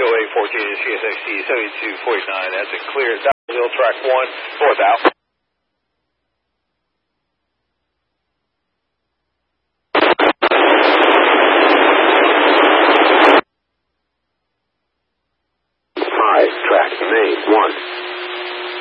HOA 14 and CSXT 7249. That's a clear. Hill track 1, north out. Track main 1.